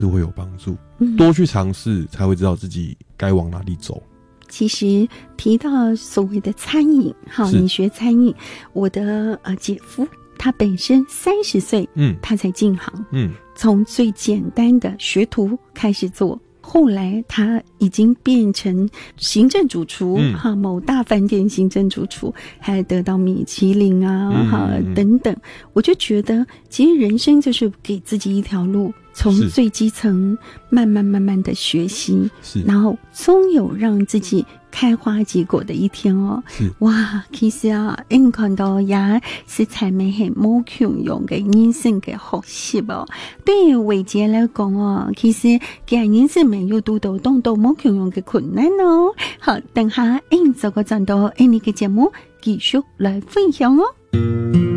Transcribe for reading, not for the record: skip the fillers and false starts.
是会有帮助。多去尝试才会知道自己该往哪里走。 其实提到所谓的餐饮，好，你学餐饮，我的姐夫他本身30岁，他才进行，从最简单的学徒开始做。后来他已经变成行政主厨，某大饭店行政主厨，还得到米其林啊，等等。我就觉得，其实人生就是给自己一条路，从最基层慢慢的学习，然后终有让自己开花结果的一天哦。哇，其实啊，你看到也是才没很冇穷用嘅人生嘅学习哦。对于伟杰来讲哦，其实嘅人生没有遇到多冇穷用嘅困难哦。好，等下这个转到你嘅节目继续来分享哦。